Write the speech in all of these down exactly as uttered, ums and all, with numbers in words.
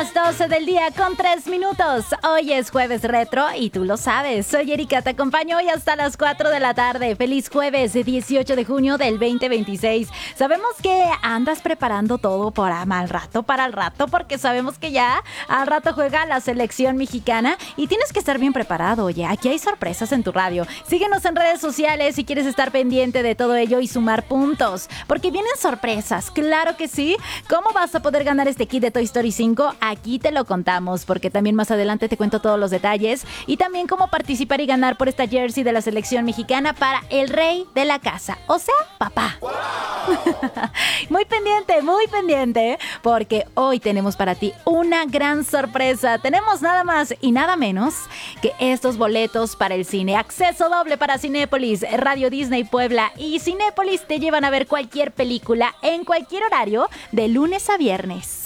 las doce del día con tres minutos. Hoy es jueves retro y tú lo sabes. Soy Erika, te acompaño hoy hasta las cuatro de la tarde. Feliz jueves, dieciocho de junio del veinte veintiséis. Sabemos que andas preparando todo para mal rato, para el rato, porque sabemos que ya al rato juega la selección mexicana y tienes que estar bien preparado. Oye, aquí hay sorpresas en tu radio. Síguenos en redes sociales si quieres estar pendiente de todo ello y sumar puntos, porque vienen sorpresas, claro que sí. ¿Cómo vas a poder ganar este kit de Toy Story cinco? Aquí te lo contamos, porque también más adelante te cuento todos los detalles y también cómo participar y ganar por esta jersey de la selección mexicana para el rey de la casa, o sea, papá. ¡Wow! Muy pendiente, muy pendiente, porque hoy tenemos para ti una gran sorpresa. Tenemos nada más y nada menos que estos boletos para el cine, acceso doble para Cinépolis, Radio Disney Puebla y Cinépolis te llevan a ver cualquier película en cualquier horario de lunes a viernes.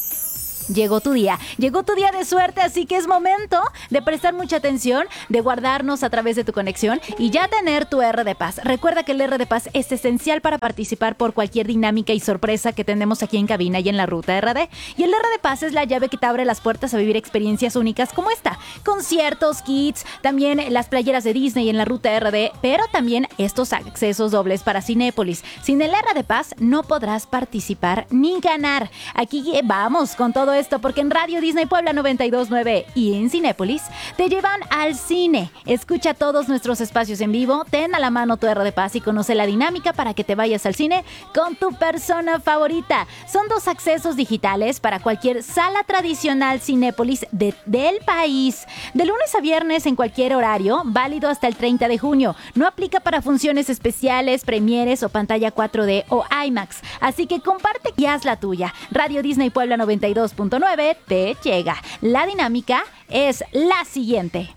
Llegó tu día, llegó tu día de suerte, así que es momento de prestar mucha atención, de guardarnos a través de tu conexión y ya tener tu R de Paz. Recuerda que el R de Paz es esencial para participar por cualquier dinámica y sorpresa que tenemos aquí en cabina y en la ruta R D. Y el R de Paz es la llave que te abre las puertas a vivir experiencias únicas como esta. Conciertos, kits, también las playeras de Disney en la ruta R D, pero también estos accesos dobles para Cinépolis. Sin el R de Paz no podrás participar ni ganar. Aquí vamos con todo esto porque en Radio Disney Puebla noventa y dos punto nueve y en Cinépolis te llevan al cine. Escucha todos nuestros espacios en vivo, ten a la mano tu R de Paz y conoce la dinámica para que te vayas al cine con tu persona favorita. Son dos accesos digitales para cualquier sala tradicional Cinépolis de, del país. De lunes a viernes en cualquier horario, válido hasta el treinta de junio. No aplica para funciones especiales, premieres o pantalla cuatro D o IMAX. Así que comparte y haz la tuya. Radio Disney Puebla noventa y dos punto nueve te llega. La dinámica es la siguiente.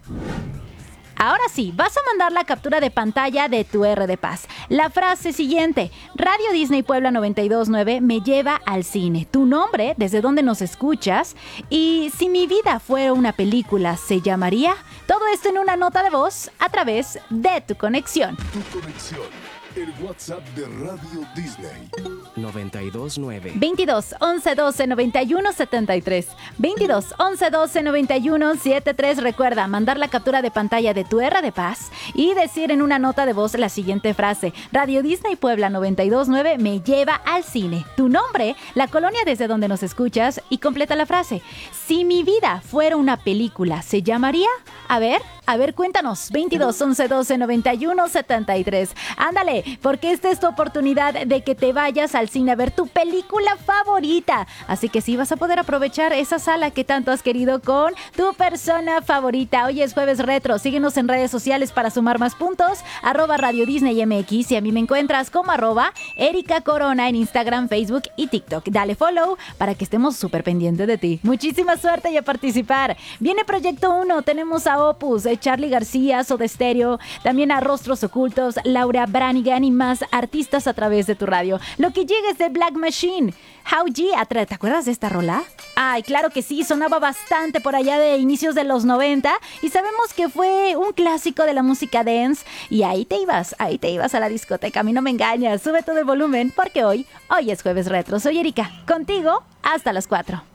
Ahora sí, vas a mandar la captura de pantalla de tu R de Paz. La frase siguiente: Radio Disney Puebla noventa y dos punto nueve me lleva al cine. Tu nombre, desde donde nos escuchas y si mi vida fuera una película, ¿se llamaría? Todo esto en una nota de voz a través de tu conexión. Tu conexión. El WhatsApp de Radio Disney. noventa y dos nueve. veintidós, once, doce, noventa y uno, setenta y tres. veintidós, once, doce, noventa y uno, setenta y tres. Recuerda mandar la captura de pantalla de tu R de Paz y decir en una nota de voz la siguiente frase: Radio Disney Puebla noventa y dos punto nueve me lleva al cine. Tu nombre, la colonia desde donde nos escuchas y completa la frase. Si mi vida fuera una película, ¿se llamaría? A ver, a ver, cuéntanos. veintidós, once, doce, noventa y uno, setenta y tres. Ándale, porque esta es tu oportunidad de que te vayas al cine a ver tu película favorita. Así que sí vas a poder aprovechar esa sala que tanto has querido con tu persona favorita. Hoy es jueves retro. Síguenos en redes sociales para sumar más puntos. Arroba Radio Disney M X y a mí me encuentras como arroba Erika Corona en Instagram, Facebook y TikTok. Dale follow para que estemos súper pendientes de ti. Muchísima suerte y a participar. Viene Proyecto uno. Tenemos a Opus, Charly García, Soda Stereo, también a Rostros Ocultos, Laura Branigan y más artistas a través de tu radio. Lo que llega es de Black Machine. How G, ¿te acuerdas de esta rola? Ay, claro que sí, sonaba bastante por allá de inicios de los noventa y sabemos que fue un clásico de la música dance y ahí te ibas, ahí te ibas a la discoteca, a mí no me engañas, sube todo el volumen porque hoy, hoy es jueves retro. Soy Erika, contigo hasta las cuatro.